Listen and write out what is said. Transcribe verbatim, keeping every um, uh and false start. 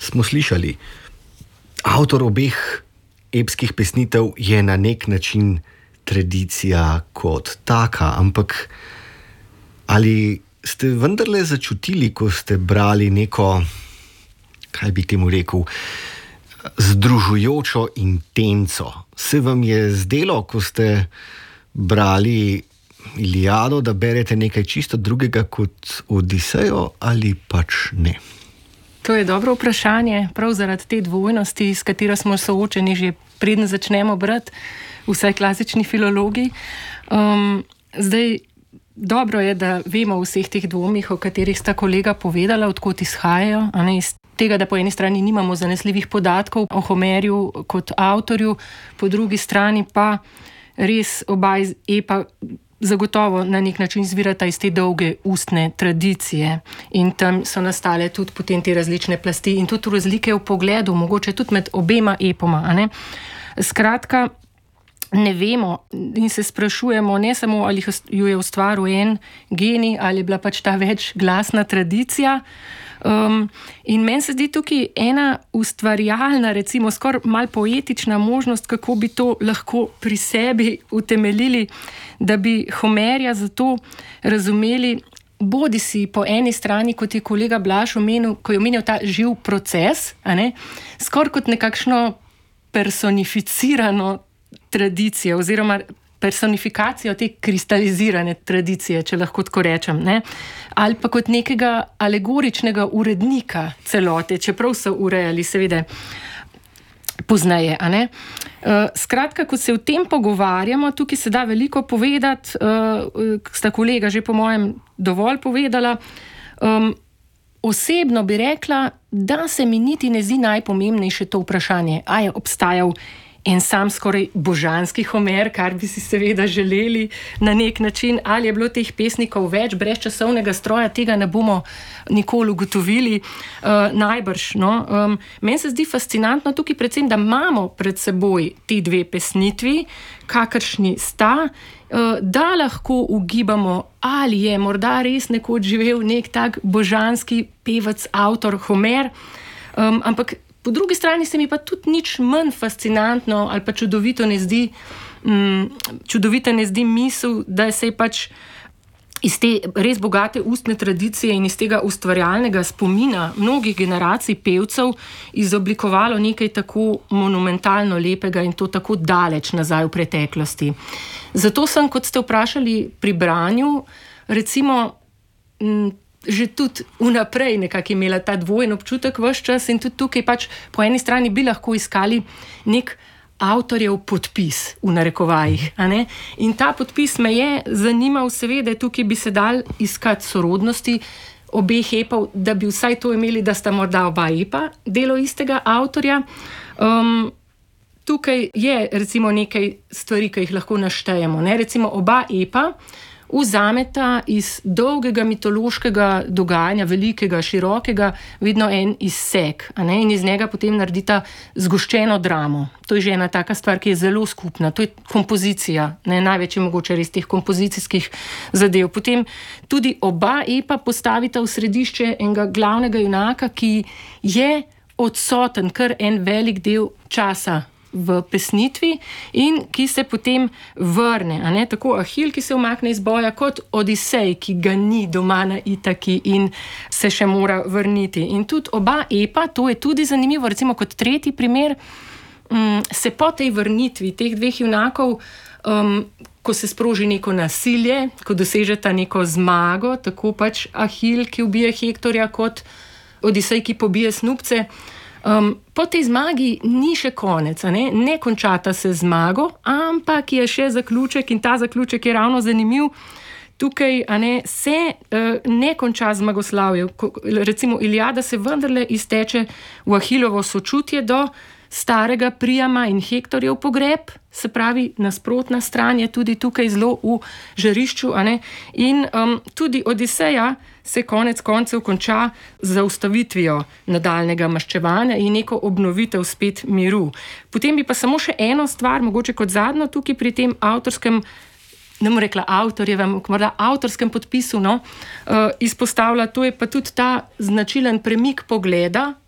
smo slišali, avtor obeh epskih pesnitev je na nek način tradicija kot taka, ampak ali ste vendarle začutili, ko ste brali neko, kaj bi temu rekel, združujočo intenco? Se vam je zdelo, ko ste brali Iliado, da berete nekaj čisto drugega kot Odisejo, ali pač ne? To je dobro vprašanje, prav zaradi te dvojnosti, s katero smo soočeni že preden začnemo brati, vsaj klasični filologi. Um, zdaj, dobro je, da vemo o vseh teh dvomih, o katerih sta kolega povedala, odkot izhajajo, a ne iz tega, da po eni strani nimamo zanesljivih podatkov o Homerju kot avtorju, po drugi strani pa res oba epa zagotovo na nek način izvirata iz te dolge ustne tradicije in tam so nastale tudi potem te različne plasti in tudi razlike v pogledu, mogoče tudi med obema epoma. A ne? Skratka, ne vemo in se sprašujemo ne samo, ali jo je ustvaril en genij ali je bila pač ta večglasna tradicija. Um, in meni se zdi tukaj ena ustvarjalna, recimo skoraj malo poetična možnost, kako bi to lahko pri sebi utemeljili, da bi Homerja zato razumeli bodi si po eni strani, kot je kolega Blaž omenil, ko je omenil ta živ proces, a ne, skoraj kot nekakšno personificirano tradicijo oziroma personifikacijo te kristalizirane tradicije, če lahko tako rečem, ne? Ali pa kot nekega alegoričnega urednika celote, čeprav so urejali seveda pozneje. A ne? Uh, skratka, ko se o tem pogovarjamo, tukaj se da veliko povedati, uh, sta kolega že po mojem dovolj povedala. Um, osebno bi rekla, da se mi niti ne zdi najpomembnejše to vprašanje, a je obstajal en sam skoraj božanski Homer, kar bi si seveda želeli na nek način, ali je bilo teh pesnikov več, brez časovnega stroja, tega ne bomo nikoli ugotovili, uh, najbrž. No? Um, meni se zdi fascinantno tukaj predvsem, da imamo pred seboj ti dve pesnitvi, kakršni sta, uh, da lahko ugibamo, ali je morda res nekoč živel nek tak božanski pevec, avtor Homer, um, ampak po drugi strani se mi pa tudi nič manj fascinantno ali pa čudovito ne zdi, um, čudovito ne zdi misel, da se je pač iz te res bogate ustne tradicije in iz tega ustvarjalnega spomina mnogih generacij pevcev izoblikovalo nekaj tako monumentalno lepega in to tako daleč nazaj v preteklosti. Zato sem, kot ste vprašali pri branju, recimo m, že tudi vnaprej nekako imela ta dvojen občutek ves čas in tudi tukaj pač po eni strani bi lahko iskali nek avtorjev podpis v narekovajih. A ne? In ta podpis me je zanimal, seveda tukaj bi se dal iskati sorodnosti obeh epov, da bi vsaj to imeli, da sta morda oba epa delo istega avtorja. Um, tukaj je recimo nekaj stvari, ki jih lahko naštejemo. Ne? Recimo oba epa vzameta iz dolgega mitološkega dogajanja, velikega, širokega, vedno en izsek, a ne, in iz njega potem naredita zgoščeno dramo. To je že ena taka stvar, ki je zelo skupna, to je kompozicija, ne, največji mogoče res teh kompozicijskih zadev. Potem tudi oba epa postavita v središče enega glavnega junaka, ki je odsoten kar en velik del časa v pesnitvi in ki se potem vrne, a ne, tako Ahil, ki se umakne iz boja, kot Odisej, ki ga ni doma na Itaki in se še mora vrniti. In tudi oba epa, to je tudi zanimivo, recimo kot tretji primer, um, se po tej vrnitvi teh dveh junakov, um, ko se sproži neko nasilje, ko dosežeta neko zmago, tako pač Ahil, ki ubije Hektorja, kot Odisej, ki pobije snubce, Um, po tej zmagi ni še konec, ne? ne končata se zmago, ampak je še zaključek in ta zaključek je ravno zanimiv. Tukaj a ne, se uh, ne konča zmagoslavje. Recimo Iliada se vendarle izteče v Ahilovo sočutje do starega Prijama in Hektorjev pogreb, se pravi nasprotna stran je tudi tukaj zelo v žarišču, a ne? In um, tudi Odiseja se konec koncev konča z zaustavitvijo nadaljnega maščevanja in neko obnovitev spet miru. Potem bi pa samo še eno stvar, mogoče kot zadnjo tukaj pri tem avtorskem, ne bom rekla avtorjevem, morda avtorskem podpisu, no, uh, izpostavlja, to je pa tudi ta značilen premik pogleda